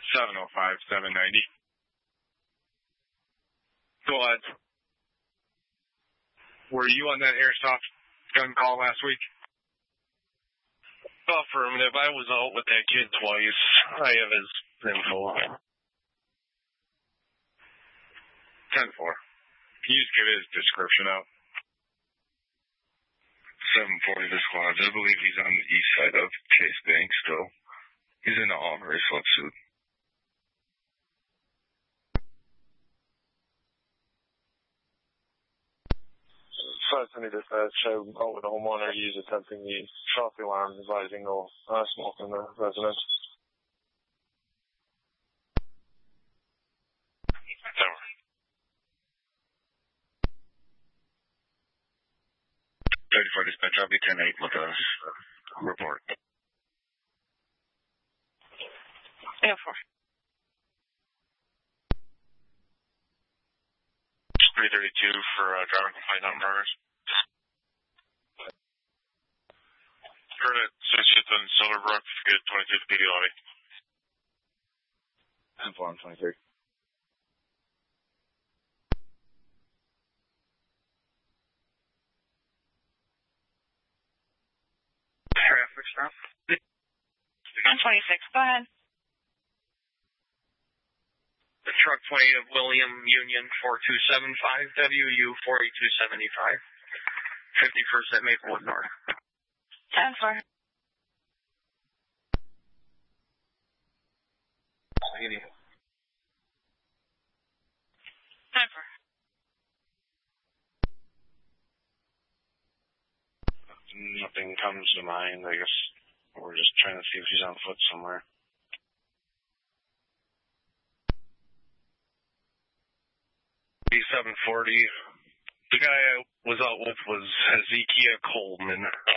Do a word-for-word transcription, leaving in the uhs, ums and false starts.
seven oh five, seven ninety. Go ahead. Were you on that airsoft gun call last week? Affirmative. I was out with that kid twice. I have his info. ten four. Can you just give his description out? seven forty to squads. I believe he's on the east side of Chase Bank still. He's in an Aubrey sweatsuit. five seventy dispatch, I'm out with a homeowner. He's attempting the off the alarm, advising no uh, smoke in the residence. thirty-four dispatch, I'll be ten eight with a report. Air four. three thirty-two for uh, driver complaint on murders. Heard it, associates in Silverbrook, good twenty-six P D lobby. ten four on twenty-three. Traffic stop. On twenty-six, go ahead. The truck plate of William Union four two seven five, W U forty-two seventy-five, fifty-first at Maplewood North. ten four. ten four. Nothing comes to mind. I guess we're just trying to see if he's on foot somewhere. seven forty. The guy I was out with was Hezekiah Coleman.